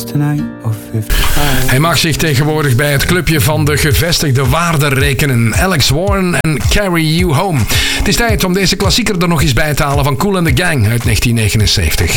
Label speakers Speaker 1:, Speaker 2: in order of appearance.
Speaker 1: dance tonight or 55.
Speaker 2: Hij mag zich tegenwoordig bij het clubje van de gevestigde waarden rekenen. Alex Warren en Carry You Home. Het is tijd om deze klassieker er nog eens bij te halen van Kool and the Gang uit 1979.